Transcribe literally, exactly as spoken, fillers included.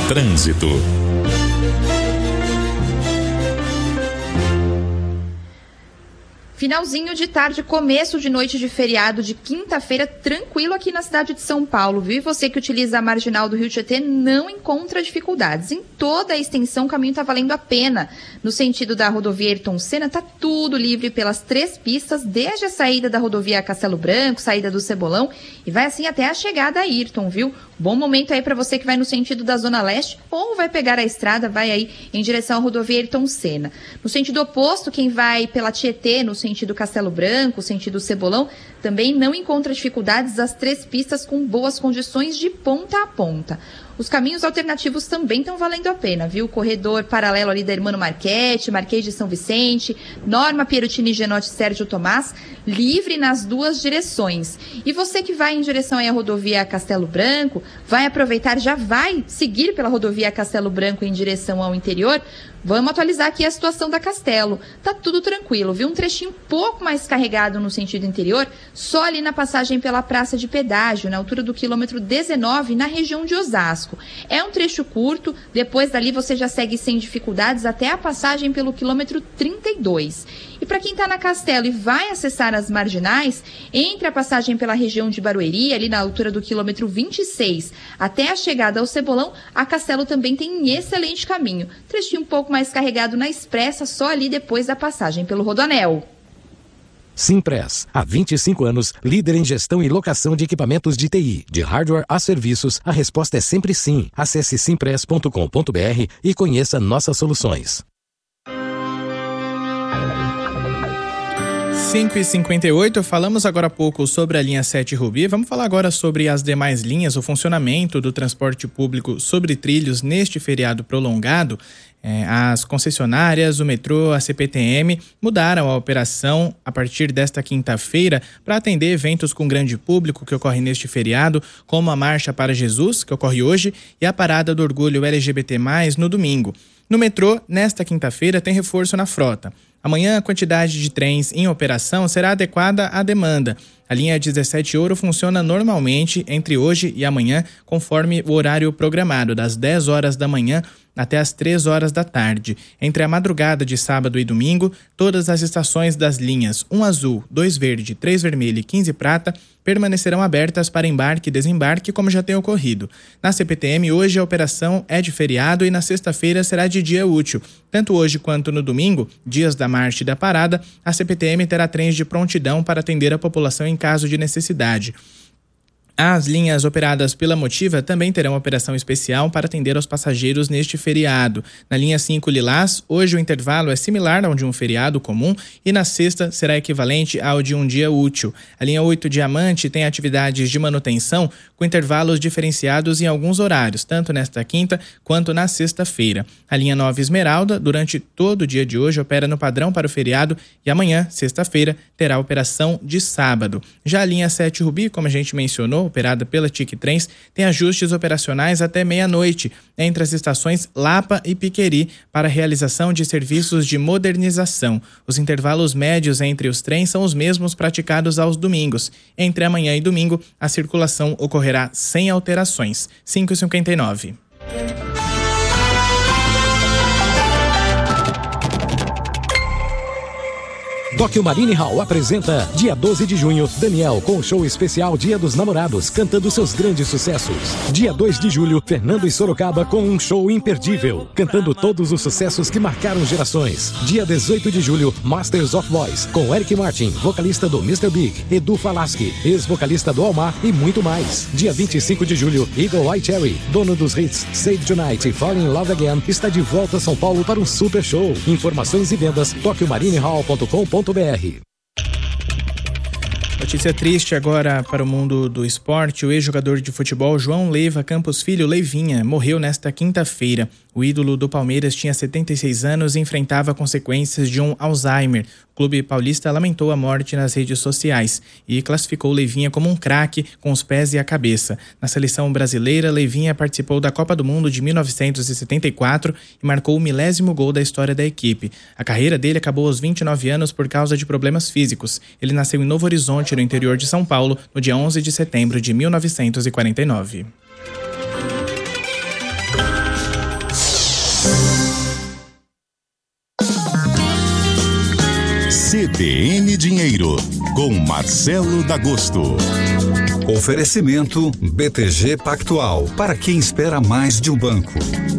Trânsito. Finalzinho de tarde, começo de noite de feriado de quinta-feira, tranquilo aqui na cidade de São Paulo, viu? E você que utiliza a marginal do Rio Tietê não encontra dificuldades. Em toda a extensão, o caminho está valendo a pena. No sentido da rodovia Ayrton Senna, está tudo livre pelas três pistas, desde a saída da rodovia Castelo Branco, saída do Cebolão, e vai assim até a chegada a Ayrton, viu? Bom momento aí para você que vai no sentido da Zona Leste ou vai pegar a estrada, vai aí em direção à rodovia Ayrton Senna. No sentido oposto, quem vai pela Tietê, no sentido Castelo Branco, sentido Cebolão, também não encontra dificuldades, as três pistas com boas condições de ponta a ponta. Os caminhos alternativos também estão valendo a pena, viu? O corredor paralelo ali da Hermano Marchetti, Marquês de São Vicente, Norma Pierutini Genotti Sérgio Tomás, livre nas duas direções. E você que vai em direção aí à rodovia Castelo Branco, vai aproveitar, já vai seguir pela rodovia Castelo Branco em direção ao interior. Vamos atualizar aqui a situação da Castelo. Tá tudo tranquilo, viu? Um trechinho um pouco mais carregado no sentido interior, só ali na passagem pela Praça de Pedágio, na altura do quilômetro dezenove, na região de Osasco. É um trecho curto, depois dali você já segue sem dificuldades até a passagem pelo quilômetro trinta e dois. E para quem está na Castelo e vai acessar as marginais, entre a passagem pela região de Barueri, ali na altura do quilômetro vinte e seis, até a chegada ao Cebolão, a Castelo também tem um excelente caminho. Trechinho um pouco mais carregado na Expressa, só ali depois da passagem pelo Rodoanel. Simpress, há vinte e cinco anos, líder em gestão e locação de equipamentos de T I, de hardware a serviços, a resposta é sempre sim. Acesse simpress ponto com ponto b r e conheça nossas soluções. cinco e cinquenta e oito, falamos agora há pouco sobre a linha sete Rubi. Vamos falar agora sobre as demais linhas, o funcionamento do transporte público sobre trilhos neste feriado prolongado. É, as concessionárias, o metrô, a C P T M mudaram a operação a partir desta quinta-feira para atender eventos com grande público que ocorrem neste feriado, como a Marcha para Jesus, que ocorre hoje, e a Parada do Orgulho L G B T mais, no domingo. No metrô, nesta quinta-feira, tem reforço na frota. Amanhã, a quantidade de trens em operação será adequada à demanda. A linha dezessete Ouro funciona normalmente entre hoje e amanhã, conforme o horário programado, das dez horas da manhã até as três horas da tarde. Entre a madrugada de sábado e domingo, todas as estações das linhas um azul, dois verde, três vermelho e quinze prata permanecerão abertas para embarque e desembarque, como já tem ocorrido. Na C P T M, hoje a operação é de feriado e na sexta-feira será de dia útil. Tanto hoje quanto no domingo, dias da marcha e da parada, a C P T M terá trens de prontidão para atender a população em caso de necessidade. As linhas operadas pela Motiva também terão operação especial para atender aos passageiros neste feriado. Na linha cinco Lilás, hoje o intervalo é similar ao de um feriado comum e na sexta será equivalente ao de um dia útil. A linha oito Diamante tem atividades de manutenção com intervalos diferenciados em alguns horários, tanto nesta quinta quanto na sexta-feira. A linha nove Esmeralda, durante todo o dia de hoje, opera no padrão para o feriado e amanhã, sexta-feira, terá operação de sábado. Já a linha sete Rubi, como a gente mencionou, operada pela Tic Trens, tem ajustes operacionais até meia-noite entre as estações Lapa e Piqueri para a realização de serviços de modernização. Os intervalos médios entre os trens são os mesmos praticados aos domingos. Entre amanhã e domingo, a circulação ocorrerá sem alterações. cinco e cinquenta e nove. Tóquio Marine Hall apresenta, dia doze de junho, Daniel com o show especial Dia dos Namorados, cantando seus grandes sucessos. Dia dois de julho, Fernando e Sorocaba com um show imperdível, cantando todos os sucessos que marcaram gerações. Dia dezoito de julho, Masters of Voice, com Eric Martin, vocalista do mister Big, Edu Falaschi, ex-vocalista do Almar e muito mais. Dia vinte e cinco de julho, Eagle Eye Cherry, dono dos hits Save Tonight e Fall in Love Again, está de volta a São Paulo para um super show. Informações e vendas, tóquio marine hall ponto com ponto b r. Notícia triste agora para o mundo do esporte. O ex-jogador de futebol João Leiva Campos Filho, Leivinha, morreu nesta quinta-feira. O ídolo do Palmeiras tinha setenta e seis anos e enfrentava consequências de um Alzheimer. O clube paulista lamentou a morte nas redes sociais e classificou Leivinha como um craque com os pés e a cabeça. Na seleção brasileira, Leivinha participou da Copa do Mundo de mil novecentos e setenta e quatro e marcou o milésimo gol da história da equipe. A carreira dele acabou aos vinte e nove anos por causa de problemas físicos. Ele nasceu em Novo Horizonte, no interior de São Paulo, no dia onze de setembro de mil novecentos e quarenta e nove. B N Dinheiro, com Marcelo D'Agosto. Oferecimento B T G Pactual, para quem espera mais de um banco.